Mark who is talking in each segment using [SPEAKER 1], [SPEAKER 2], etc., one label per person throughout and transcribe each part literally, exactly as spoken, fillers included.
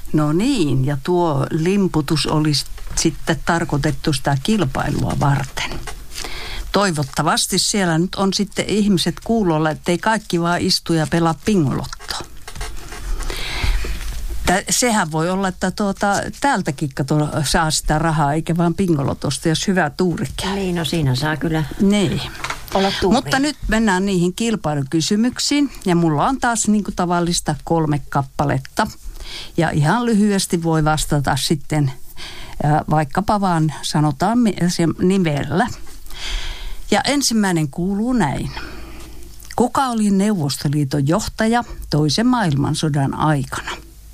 [SPEAKER 1] No niin, ja tuo limputus olisi sitten tarkoitettu sitä kilpailua varten. Toivottavasti siellä nyt on sitten ihmiset kuulolla, ettei kaikki vaan istu ja pelaa pingolottoa. Sehän voi olla, että tuota, täältäkin kato, saa sitä rahaa, eikä vaan pingolotosta, jos hyvä tuuri käy.
[SPEAKER 2] Niin, no siinä saa kyllä
[SPEAKER 1] niin.
[SPEAKER 2] olla tuuri.
[SPEAKER 1] Mutta nyt mennään niihin kilpailukysymyksiin, ja mulla on taas niin kuin tavallista kolme kappaletta. Ja ihan lyhyesti voi vastata sitten, vaikkapa vaan sanotaan nimellä. Ja ensimmäinen kuuluu näin. Kuka oli Neuvostoliiton johtaja toisen maailmansodan aikana?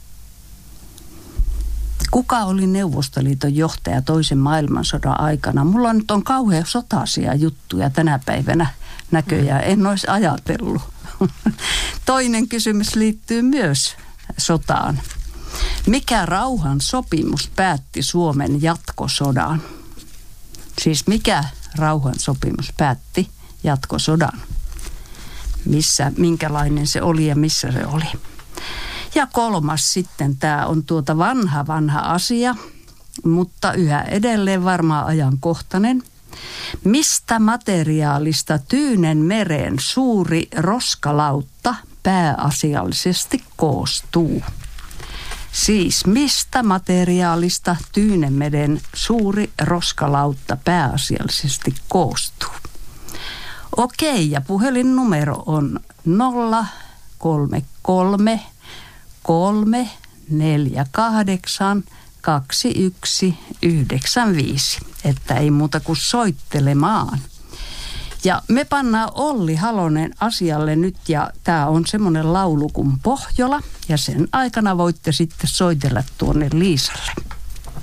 [SPEAKER 1] Kuka oli Neuvostoliiton johtaja toisen maailmansodan aikana? Mulla nyt on kauhean sotaisia juttuja tänä päivänä näköjään. En olisi ajatellut. Toinen kysymys liittyy myös sotaan. Mikä rauhan sopimus päätti Suomen jatkosodan? Siis mikä rauhan sopimus päätti jatkosodan? Missä, minkälainen se oli ja missä se oli? Ja kolmas sitten, tämä on tuota vanha vanha asia, mutta yhä edelleen varmaan ajankohtainen. Mistä materiaalista Tyynen meren suuri roskalautta pääasiallisesti koostuu? Siis mistä materiaalista Tyynemeren suuri roskalautta pääasiallisesti koostuu? Okei, ja puhelinnumero on nolla kolme kolme kolme neljä kahdeksan kaksi yksi yhdeksän viisi, että ei muuta kuin soittelemaan. Ja me pannaan Olli Halonen asialle nyt, ja tämä on semmoinen laulu kuin Pohjola, ja sen aikana voitte sitten soitella tuonne Liisalle.